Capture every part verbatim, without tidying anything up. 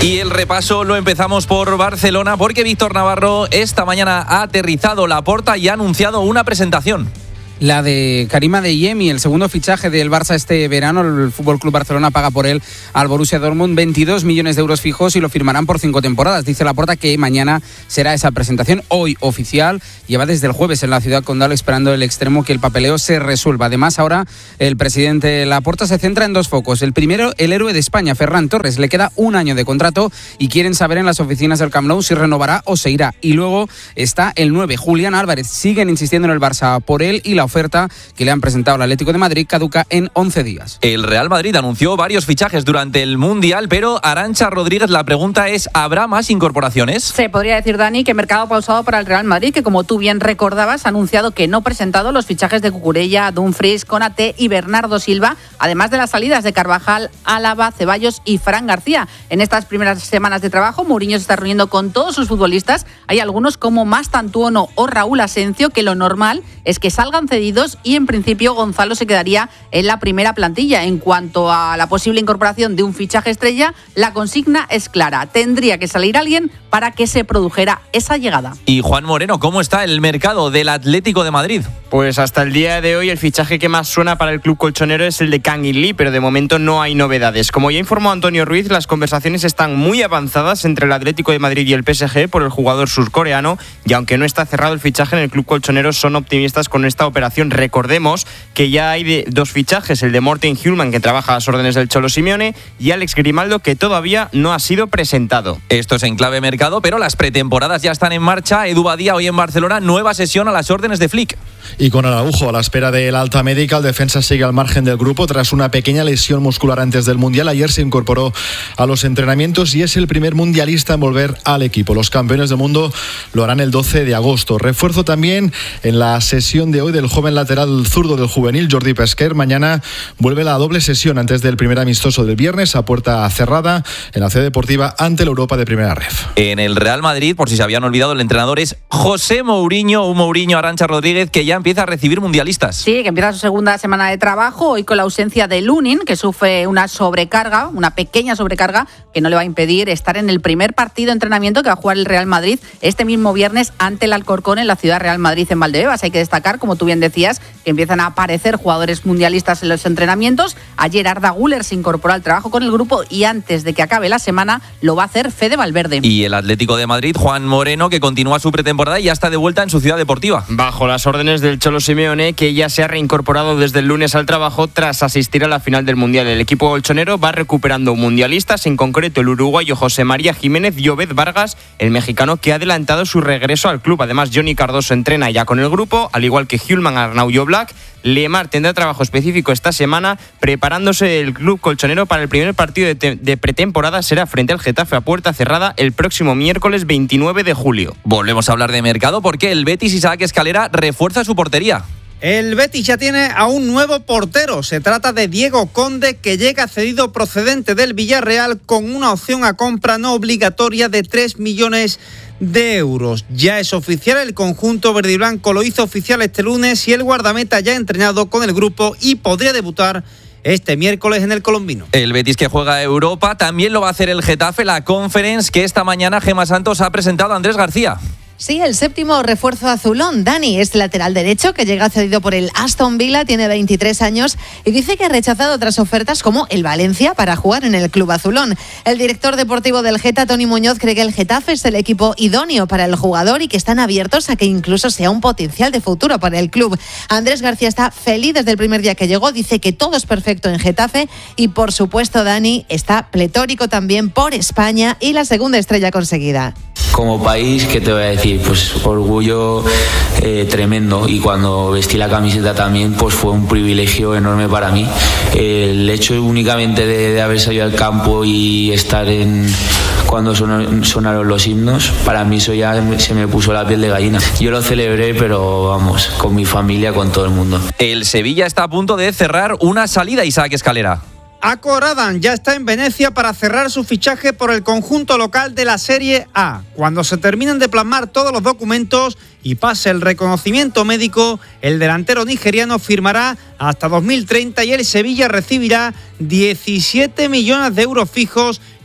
Y el repaso lo empezamos por Barcelona porque Víctor Navarro esta mañana ha aterrizado Laporta y ha anunciado una presentación. La de Karim Adeyemi, el segundo fichaje del Barça este verano. El F C Barcelona paga por él al Borussia Dortmund veintidós millones de euros fijos y lo firmarán por cinco temporadas. Dice Laporta que mañana será esa presentación, hoy oficial. Lleva desde el jueves en la ciudad condal esperando el extremo que el papeleo se resuelva. Además, ahora el presidente Laporta se centra en dos focos. El primero, el héroe de España, Ferran Torres. Le queda un año de contrato y quieren saber en las oficinas del Camp Nou si renovará o se irá. Y luego está el nueve, Julián Álvarez. Siguen insistiendo en el Barça por él y la oferta que le han presentado al Atlético de Madrid caduca en once días. El Real Madrid anunció varios fichajes durante el Mundial, pero Arantxa Rodríguez, la pregunta es, ¿habrá más incorporaciones? Se podría decir, Dani, que mercado pausado para el Real Madrid, que como tú bien recordabas, ha anunciado que no ha presentado los fichajes de Cucurella, Dumfries, Konaté y Bernardo Silva, además de las salidas de Carvajal, Álava, Ceballos y Fran García. En estas primeras semanas de trabajo, Mourinho se está reuniendo con todos sus futbolistas. Hay algunos como Mastantuono o Raúl Asencio, que lo normal es que salgan cedidos y en principio Gonzalo se quedaría en la primera plantilla. En cuanto a la posible incorporación de un fichaje estrella, la consigna es clara. Tendría que salir alguien para que se produjera esa llegada. Y Juan Moreno, ¿cómo está el mercado del Atlético de Madrid? Pues hasta el día de hoy el fichaje que más suena para el club colchonero es el de Kang-in Lee, pero de momento no hay novedades. Como ya informó Antonio Ruiz, las conversaciones están muy avanzadas entre el Atlético de Madrid y el P S G por el jugador surcoreano, y aunque no está cerrado el fichaje en el club colchonero, son optimistas con esta operación. Recordemos que ya hay de dos fichajes, el de Morten Hjulmand, que trabaja a las órdenes del Cholo Simeone, y Alex Grimaldo, que todavía no ha sido presentado. Esto es en clave mercado, pero las pretemporadas ya están en marcha. Edu Badía hoy en Barcelona, nueva sesión a las órdenes de Flick. Y con Araujo a la espera del alta médica, el defensa sigue al margen del grupo tras una pequeña lesión muscular antes del Mundial. Ayer se incorporó a los entrenamientos y es el primer mundialista en volver al equipo. Los campeones del mundo lo harán el doce de agosto. Refuerzo también en la sesión de hoy del joven lateral zurdo del juvenil, Jordi Pesquer. Mañana vuelve la doble sesión antes del primer amistoso del viernes a puerta cerrada en la Ciudad Deportiva ante la Europa de Primera Ref. En el Real Madrid, por si se habían olvidado, el entrenador es José Mourinho, un Mourinho Arantxa Rodríguez que ya empieza a recibir mundialistas. Sí, que empieza su segunda semana de trabajo, hoy con la ausencia de Lunin, que sufre una sobrecarga, una pequeña sobrecarga, que no le va a impedir estar en el primer partido de entrenamiento que va a jugar el Real Madrid este mismo viernes ante el Alcorcón en la ciudad Real Madrid en Valdebebas. Hay que destacar, como tú bien decías, que empiezan a aparecer jugadores mundialistas en los entrenamientos. Ayer Arda Güler se incorporó al trabajo con el grupo y antes de que acabe la semana lo va a hacer Fede Valverde. Y el Atlético de Madrid, Juan Moreno, que continúa su pretemporada y ya está de vuelta en su ciudad deportiva. Bajo las órdenes del Cholo Simeone, que ya se ha reincorporado desde el lunes al trabajo tras asistir a la final del Mundial. El equipo colchonero va recuperando mundialistas, en concreto el uruguayo José María Jiménez y Obed Vargas, el mexicano que ha adelantado su regreso al club. Además, Johnny Cardoso entrena ya con el grupo, al igual que Hjulmand, Arnau y Oblak. Lemar tendrá trabajo específico esta semana, preparándose el club colchonero para el primer partido de, te- de pretemporada. Será frente al Getafe a puerta cerrada el próximo miércoles veintinueve de julio. Volvemos a hablar de mercado porque el Betis, Isaac Escalera, refuerza su portería. El Betis ya tiene a un nuevo portero. Se trata de Diego Conde, que llega cedido procedente del Villarreal con una opción a compra no obligatoria de tres millones de euros. Ya es oficial, el conjunto verde y blanco lo hizo oficial este lunes y el guardameta ya ha entrenado con el grupo y podría debutar este miércoles en el colombino. El Betis, que juega a Europa, también lo va a hacer el Getafe, la Conference, que esta mañana Gemma Santos ha presentado a Andrés García. Sí, el séptimo refuerzo azulón. Dani es lateral derecho que llega cedido por el Aston Villa, tiene veintitrés años y dice que ha rechazado otras ofertas como el Valencia para jugar en el club azulón. El director deportivo del Geta, Toni Muñoz, cree que el Getafe es el equipo idóneo para el jugador y que están abiertos a que incluso sea un potencial de futuro para el club. Andrés García está feliz desde el primer día que llegó, dice que todo es perfecto en Getafe y por supuesto Dani está pletórico también por España y la segunda estrella conseguida. Como país, ¿qué te voy a decir? Pues orgullo eh, tremendo, y cuando vestí la camiseta también pues fue un privilegio enorme para mí. El hecho únicamente de, de haber salido al campo y estar en cuando son, sonaron los himnos, para mí eso ya se me puso la piel de gallina. Yo lo celebré, pero vamos, con mi familia, con todo el mundo. El Sevilla está a punto de cerrar una salida, Isaac Escalera. Ako Radan ya está en Venecia para cerrar su fichaje por el conjunto local de la Serie A. Cuando se terminen de plasmar todos los documentos y pase el reconocimiento médico, el delantero nigeriano firmará hasta dos mil treinta y el Sevilla recibirá diecisiete millones de euros fijos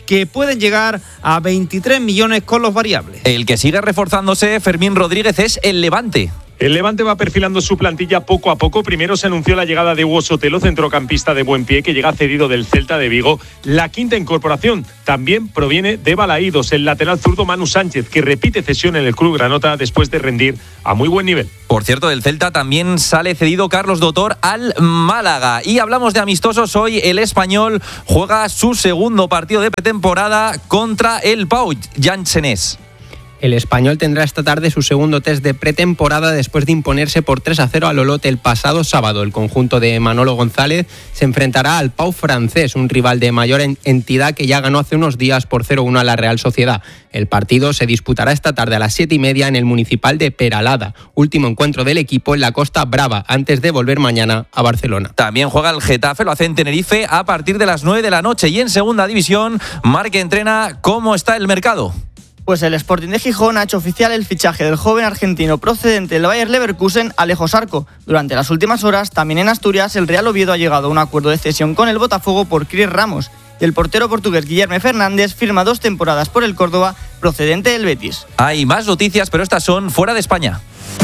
que pueden llegar a veintitrés millones con los variables. El que sigue reforzándose, Fermín Rodríguez, es el Levante. El Levante va perfilando su plantilla poco a poco. Primero se anunció la llegada de Hugo Sotelo, centrocampista de buen pie, que llega cedido del Celta de Vigo. La quinta incorporación también proviene de Balaídos, el lateral zurdo Manu Sánchez, que repite cesión en el club granota después de rendir a muy buen nivel. Por cierto, del Celta también sale cedido Carlos Dotor al Málaga. Y hablamos de amistosos. Hoy el Español juega su segundo partido de pretemporada contra el Pau Jansenés. El Español tendrá esta tarde su segundo test de pretemporada después de imponerse por tres a cero al Olot el pasado sábado. El conjunto de Manolo González se enfrentará al Pau francés, un rival de mayor entidad que ya ganó hace unos días por cero uno a la Real Sociedad. El partido se disputará esta tarde a las siete y media en el Municipal de Peralada, último encuentro del equipo en la Costa Brava, antes de volver mañana a Barcelona. También juega el Getafe, lo hace en Tenerife a partir de las nueve de la noche. Y en segunda división, Marque entrena. ¿Cómo está el mercado? Pues el Sporting de Gijón ha hecho oficial el fichaje del joven argentino procedente del Bayer Leverkusen, Alejo Sarco. Durante las últimas horas, también en Asturias, el Real Oviedo ha llegado a un acuerdo de cesión con el Botafogo por Cris Ramos. Y el portero portugués Guillermo Fernández firma dos temporadas por el Córdoba, procedente del Betis. Hay más noticias, pero estas son fuera de España.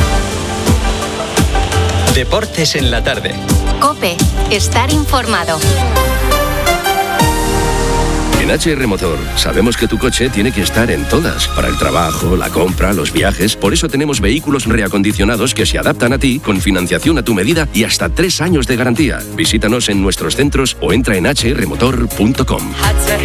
Deportes en la tarde. COPE. Estar informado. En H R Motor sabemos que tu coche tiene que estar en todas, para el trabajo, la compra, los viajes. Por eso tenemos vehículos reacondicionados que se adaptan a ti, con financiación a tu medida y hasta tres años de garantía. Visítanos en nuestros centros o entra en h r motor punto com.